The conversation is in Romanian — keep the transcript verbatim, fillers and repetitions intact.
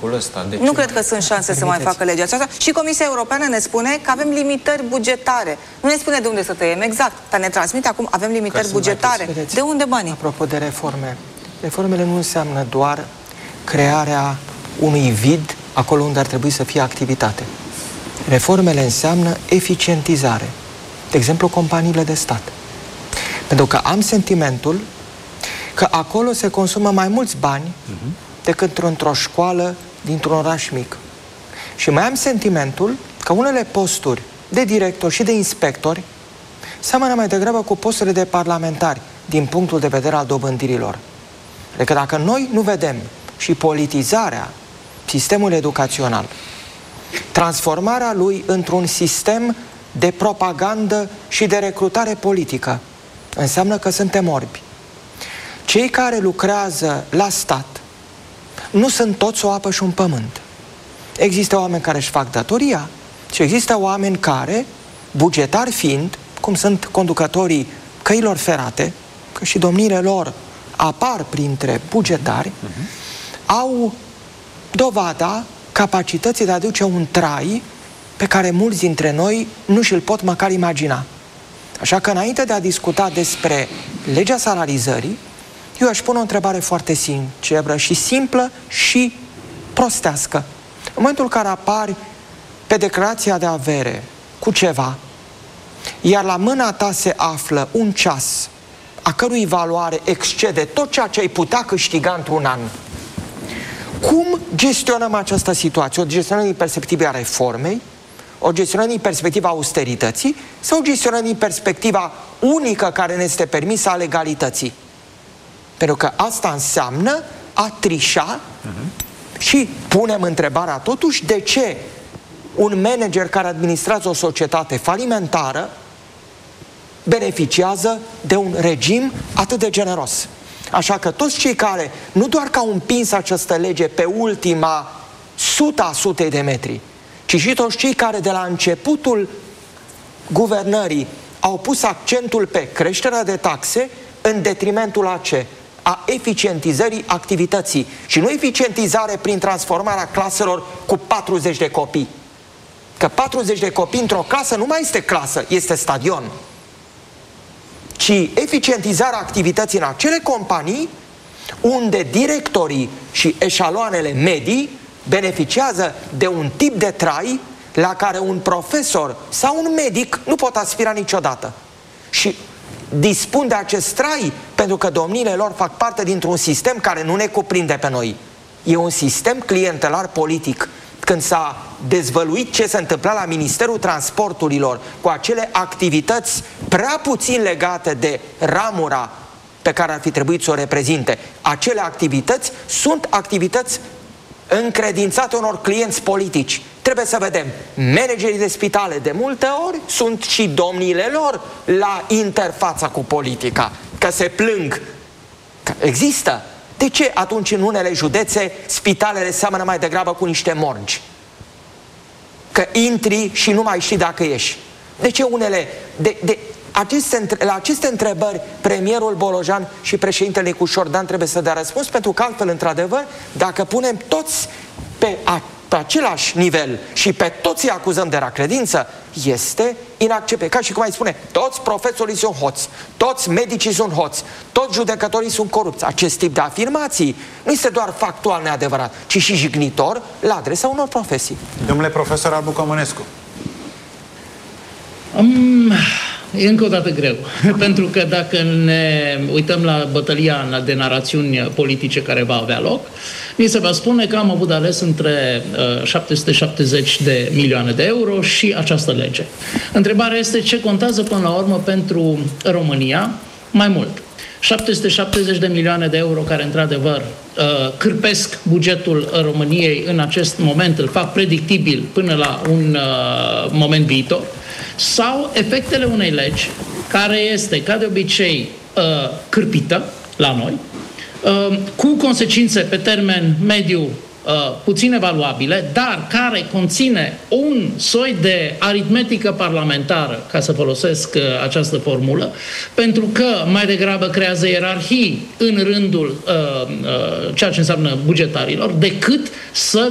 riscul ăsta. De nu cred că sunt șanse să mai facă legea aceasta. Și Comisia Europeană ne spune că avem limitări bugetare. Nu ne spune de unde să tăiem exact, dar ne transmite acum avem limitări bugetare. De unde banii? Apropo de reforme, reformele nu înseamnă doar crearea unui vid acolo unde ar trebui să fie activitate. Reformele înseamnă eficientizare. De exemplu, companiile de stat. Pentru că am sentimentul că acolo se consumă mai mulți bani uh-huh. decât într-o școală dintr-un oraș mic. Și mai am sentimentul că unele posturi de directori și de inspectori seamănă mai degrabă cu posturile de parlamentari din punctul de vedere al dobândirilor. Adică dacă noi nu vedem și politizarea sistemului educațional, transformarea lui într-un sistem de propagandă și de recrutare politică, înseamnă că suntem orbi. Cei care lucrează la stat nu sunt toți o apă și un pământ. Există oameni care își fac datoria și există oameni care, bugetari fiind, cum sunt conducătorii căilor ferate, că și domniile lor apar printre bugetari, uh-huh. au dovada capacității de a aduce un trai pe care mulți dintre noi nu și-l pot măcar imagina. Așa că înainte de a discuta despre legea salarizării, eu aș pune o întrebare foarte sinceră și simplă și prostească. În momentul în care apari pe declarația de avere cu ceva, iar la mâna ta se află un ceas a cărui valoare excede tot ceea ce ai putea câștiga într-un an, cum gestionăm această situație? O gestionăm din perspectiva reformei, o gestionăm din perspectiva austerității sau o gestionăm din perspectiva unică care ne este permisă a legalității? Pentru că asta înseamnă a trișa uh-huh. și punem întrebarea totuși de ce un manager care administrează o societate falimentară beneficiază de un regim atât de generos. Așa că toți cei care nu doar că au împins această lege pe ultima sută a sutei de metri, ci și toți cei care de la începutul guvernării au pus accentul pe creșterea de taxe în detrimentul a ce? A eficientizării activității. Și nu eficientizare prin transformarea claselor cu patruzeci de copii. Că patruzeci de copii într-o clasă nu mai este clasă, este stadion. Ci eficientizarea activității în acele companii unde directorii și eșaloanele medii beneficiază de un tip de trai la care un profesor sau un medic nu pot aspira niciodată. Și dispun de acest trai pentru că domniile lor fac parte dintr-un sistem care nu ne cuprinde pe noi. E un sistem clientelar politic. Când s-a dezvăluit ce se întâmpla la Ministerul Transporturilor cu acele activități prea puțin legate de ramura pe care ar fi trebuit să o reprezinte, acele activități sunt activități încredințate unor clienți politici. Trebuie să vedem, managerii de spitale de multe ori sunt și domniile lor la interfața cu politica, că se plâng, că există. De ce atunci în unele județe spitalele seamănă mai degrabă cu niște morgi? Că intri și nu mai știi dacă ieși. De ce unele... De, de, aceste, la aceste întrebări premierul Bolojan și președintele Nicușor Dan trebuie să dea răspuns, pentru că altfel, într-adevăr, dacă punem toți pe, a, pe același nivel și pe toți îi acuzăm de racredință, este inacceptabil. Ca și cum ai spune, toți profesorii sunt hoți, toți medicii sunt hoți, toți judecătorii sunt corupți. Acest tip de afirmații nu este doar factual neadevărat, ci și jignitor la adresa unor profesii. Domnule profesor Albu Comănescu. Um, e încă o dată greu. Pentru că dacă ne uităm la bătălia de narațiuni politice care va avea loc, ni se va spune că am avut de ales între uh, șapte sute șaptezeci de milioane de euro și această lege. Întrebarea este ce contează până la urmă pentru România mai mult. șapte sute șaptezeci de milioane de euro care într-adevăr uh, cârpesc bugetul României în acest moment, îl fac predictibil până la un uh, moment viitor, sau efectele unei legi care este, ca de obicei, uh, cârpită la noi, uh, cu consecințe pe termen mediu uh, puțin evaluabile, dar care conține un soi de aritmetică parlamentară, ca să folosesc uh, această formulă, pentru că mai degrabă creează ierarhii în rândul uh, uh, ceea ce înseamnă bugetarilor, decât să